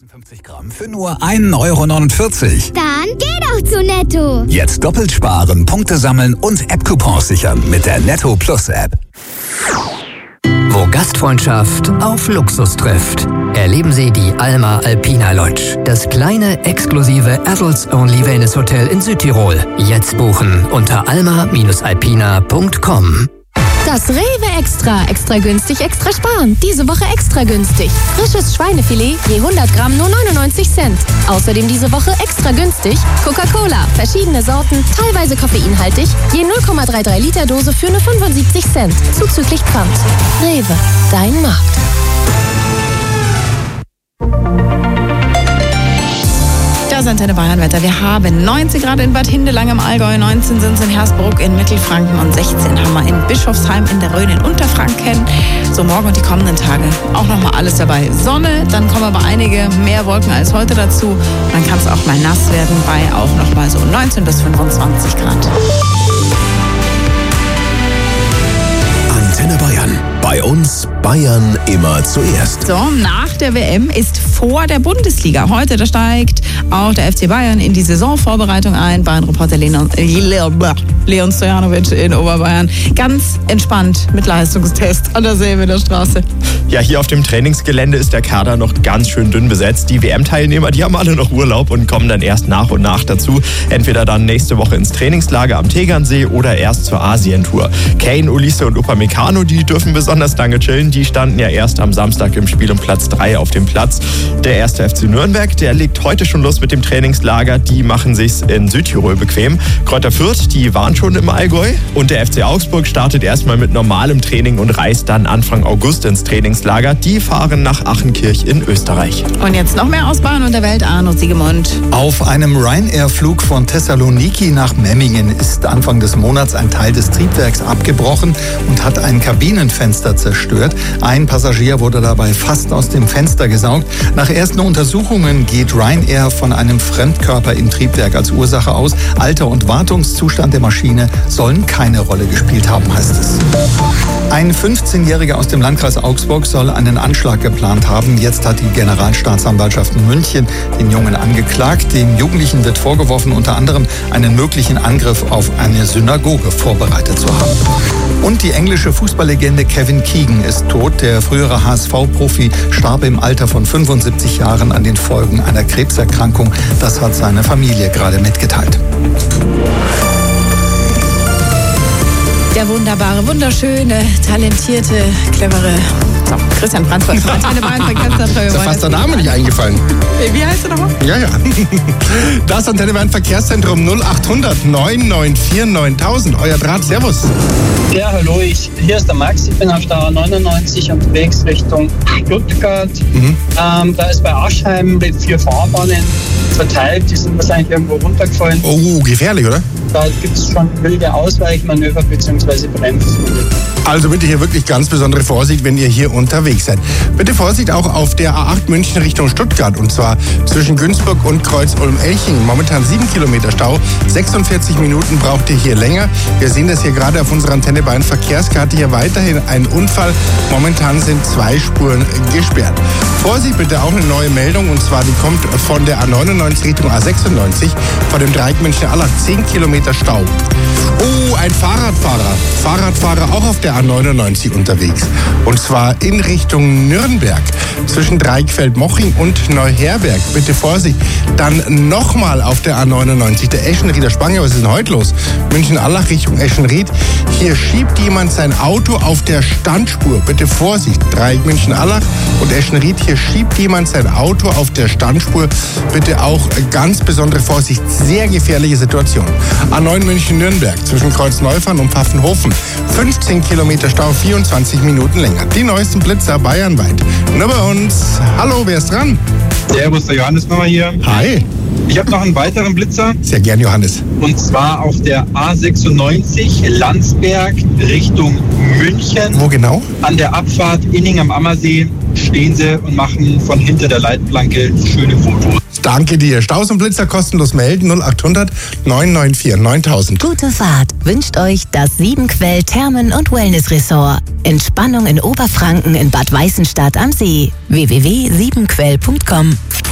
56 Gramm für nur 1,49 €. Dann geh doch zu Netto. Jetzt doppelt sparen, Punkte sammeln und App-Coupons sichern mit der Netto Plus App. Wo Gastfreundschaft auf Luxus trifft. Erleben Sie die Alma Alpina Lodge. Das kleine, exklusive Adults-Only Wellness-Hotel in Südtirol. Jetzt buchen unter alma-alpina.com. Das Rewe Extra. Extra günstig, extra sparen. Diese Woche extra günstig. Frisches Schweinefilet je 100 Gramm nur 99 Cent. Außerdem diese Woche extra günstig Coca-Cola. Verschiedene Sorten, teilweise koffeinhaltig. Je 0,33 Liter Dose für nur 75 Cent. Zuzüglich Pfand. Rewe, dein Markt. Das Antenne Bayern Wetter. Wir haben 19 Grad in Bad Hindelang im Allgäu, 19 sind es in Hersbruck in Mittelfranken und 16 haben wir in Bischofsheim in der Rhön in Unterfranken. So morgen und die kommenden Tage auch nochmal alles dabei. Sonne, dann kommen aber einige mehr Wolken als heute dazu. Dann kann es auch mal nass werden bei auch nochmal so 19 bis 25 Grad. Antenne Bayern. Bei uns Bayern immer zuerst. So, nach der WM ist vor der Bundesliga. Heute, da steigt auch der FC Bayern in die Saisonvorbereitung ein. Bayern-Reporter Leon Stojanovic in Oberbayern. Ganz entspannt mit Leistungstest an der Seewinder Straße. Ja, hier auf dem Trainingsgelände ist der Kader noch ganz schön dünn besetzt. Die WM-Teilnehmer, die haben alle noch Urlaub und kommen dann erst nach und nach dazu. Entweder dann nächste Woche ins Trainingslager am Tegernsee oder erst zur Asientour. Kane, Olise und Upamecano, die dürfen besonders lange chillen. Die standen ja erst am Samstag im Spiel um Platz 3 auf dem Platz. Der erste FC Nürnberg, der legt heute schon los mit dem Trainingslager. Die machen sich's in Südtirol bequem. Kräuter Fürth, die waren schon im Allgäu. Und der FC Augsburg startet erstmal mit normalem Training und reist dann Anfang August ins Trainingslager. Die fahren nach Achenkirch in Österreich. Und jetzt noch mehr aus Bayern und der Welt. Arno Siegemund. Auf einem Ryanair-Flug von Thessaloniki nach Memmingen ist Anfang des Monats ein Teil des Triebwerks abgebrochen und hat ein Kabinenfenster zerstört. Ein Passagier wurde dabei fast aus dem Fenster gesaugt. Nach ersten Untersuchungen geht Ryanair von einem Fremdkörper im Triebwerk als Ursache aus. Alter und Wartungszustand der Maschine sollen keine Rolle gespielt haben, heißt es. Ein 15-Jähriger aus dem Landkreis Augsburg soll einen Anschlag geplant haben. Jetzt hat die Generalstaatsanwaltschaft München den Jungen angeklagt. Dem Jugendlichen wird vorgeworfen, unter anderem einen möglichen Angriff auf eine Synagoge vorbereitet zu haben. Und die englische Fußballlegende Kevin Keegan ist tot. Der frühere HSV-Profi starb im Alter von 75 Jahren an den Folgen einer Krebserkrankung. Das hat seine Familie gerade mitgeteilt. Der wunderbare, wunderschöne, talentierte, clevere Christian Brandvoort von Antenne Bayern Verkehrszentrum. Ist ja fast der Name nicht eingefallen. Wie heißt er nochmal? Ja. Das Antenne Bayern Verkehrszentrum 0800 994 9000. Euer Draht, servus. Ja, hallo, hier ist der Max. Ich bin auf der A99 unterwegs Richtung Stuttgart. Da ist bei Aschheim mit 4 Fahrbahnen verteilt. Die sind wahrscheinlich irgendwo runtergefallen. Oh, gefährlich, oder? Da gibt es schon wilde Ausweichmanöver bzw. Bremsen. Also bitte hier wirklich ganz besondere Vorsicht, wenn ihr hier unterwegs seid. Bitte Vorsicht auch auf der A8 München Richtung Stuttgart. Und zwar zwischen Günzburg und Kreuz-Ulm-Elching. Momentan 7 Kilometer Stau. 46 Minuten braucht ihr hier länger. Wir sehen das hier gerade auf unserer Antenne Bayern Verkehrskarte. Hier weiterhin ein Unfall. Momentan sind 2 Spuren gesperrt. Vorsicht bitte auch eine neue Meldung. Und zwar die kommt von der A99 Richtung A96. Vor dem Dreieck München-Allach 10 Kilometer Stau. Oh, ein Fahrradfahrer auch auf der A99 unterwegs. Und zwar in Richtung Nürnberg. Zwischen Dreieckfeld-Moching und Neuherberg. Bitte Vorsicht. Dann nochmal auf der A99. Der Eschenrieder Spange. Was ist denn heute los? München-Allach Richtung Eschenried. Hier schiebt jemand sein Auto auf der Standspur. Bitte Vorsicht. Dreieck München-Allach und Eschenried. Hier schiebt jemand sein Auto auf der Standspur. Bitte auch ganz besondere Vorsicht. Sehr gefährliche Situation. A9 München-Nürnberg. Zwischen Kreuz-Neufahrn und Pfaffenhofen. 15 Kilometer Stau, 24 Minuten länger. Die neuesten Blitzer bayernweit. Nur bei uns. Hallo, wer ist dran? Servus, der Johannes nochmal hier. Hi. Ich habe noch einen weiteren Blitzer. Sehr gern, Johannes. Und zwar auf der A96 Landsberg Richtung München. Wo genau? An der Abfahrt Inning am Ammersee stehen sie und machen von hinter der Leitplanke schöne Fotos. Danke dir. Staus und Blitzer kostenlos melden 0800 994 9000. Gute Fahrt wünscht euch das Siebenquell Thermen- und Wellness-Ressort. Entspannung in Oberfranken in Bad Weißenstadt am See. www.siebenquell.com